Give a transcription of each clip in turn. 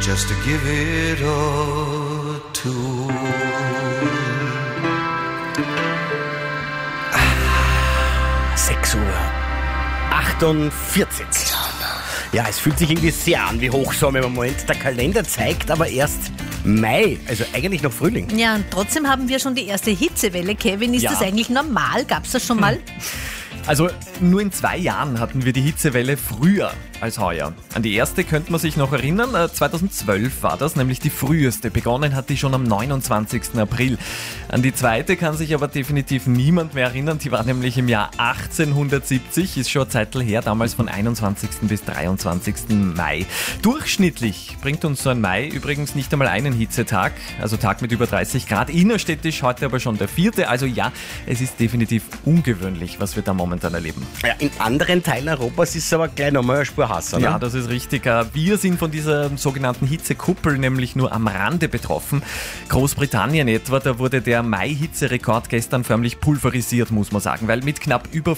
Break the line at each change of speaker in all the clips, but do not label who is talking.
just to give it a tour.
6:48 Uhr. Ja, es fühlt sich irgendwie sehr an wie Hochsommer im Moment. Der Kalender zeigt aber erst Mai, also eigentlich noch Frühling.
Ja, und trotzdem haben wir schon die erste Hitzewelle. Kevin, ist das eigentlich normal? Gab es das schon mal?
Also nur in 2 Jahren hatten wir die Hitzewelle früher als heuer. An die erste könnte man sich noch erinnern. 2012 war das, nämlich die früheste. Begonnen hat die schon am 29. April. An die zweite kann sich aber definitiv niemand mehr erinnern. Die war nämlich im Jahr 1870, ist schon eine Zeit her, damals von 21. bis 23. Mai. Durchschnittlich bringt uns so ein Mai übrigens nicht einmal einen Hitzetag, also Tag mit über 30 Grad. Innerstädtisch heute aber schon der 4. Also ja, es ist definitiv ungewöhnlich, was wir da momentan erleben.
Ja, in anderen Teilen Europas ist es aber gleich nochmal eine Spur heißer, ne?
Ja, das ist richtig. Wir sind von dieser sogenannten Hitzekuppel nämlich nur am Rande betroffen. Großbritannien etwa, da wurde der Mai-Hitzerekord gestern förmlich pulverisiert, muss man sagen, weil mit knapp über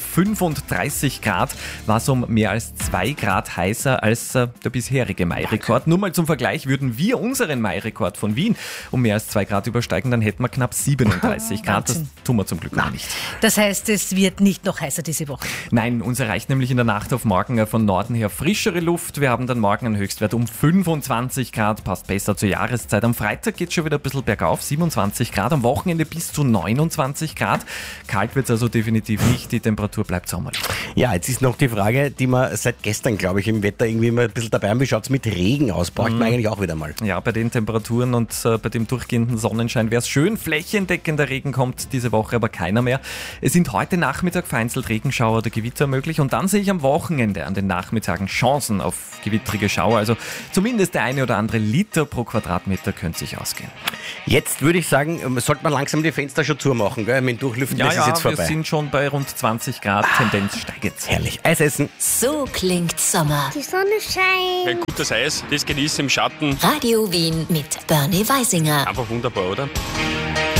35 Grad war es um mehr als 2 Grad heißer als der bisherige Mai-Rekord. Nur mal zum Vergleich, würden wir unseren Mai-Rekord von Wien um mehr als 2 Grad übersteigen, dann hätten wir knapp 37 Grad. Das tun wir zum Glück noch nicht.
Das heißt, es wird nicht noch heißer diese Woche?
Nein, uns erreicht nämlich in der Nacht auf morgen von Norden her frischere Luft. Wir haben dann morgen einen Höchstwert um 25 Grad, passt besser zur Jahreszeit. Am Freitag geht es schon wieder ein bisschen bergauf, 27 Grad, am Wochenende bis zu 29 Grad. Kalt wird es also definitiv nicht, die Temperatur bleibt sommerlich.
Ja, jetzt ist noch die Frage, die wir seit gestern, glaube ich, im Wetter irgendwie mal ein bisschen dabei haben. Wie schaut es mit Regen aus? Bräuchten wir eigentlich auch wieder mal.
Ja, bei den Temperaturen und bei dem durchgehenden Sonnenschein wäre es schön. Flächendeckender Regen kommt diese Woche aber keiner mehr. Es sind heute Nachmittag vereinzelt Regenschauer oder Gewitter möglich und dann sehe ich am Wochenende an den Nachmittagen Chancen auf gewittrige Schauer. Also zumindest der eine oder andere Liter pro Quadratmeter könnte sich ausgehen.
Jetzt würde ich sagen, sollte man langsam die Fenster schon zumachen, gell? Mit dem Durchlüften ist es jetzt vorbei.
Wir sind schon bei rund 20 Grad, Tendenz steigt.
Herrlich. Eis essen.
So klingt Sommer.
Die Sonne scheint.
Ein gutes Eis, das genieße im Schatten.
Radio Wien mit Bernie Weisinger.
Einfach wunderbar, oder?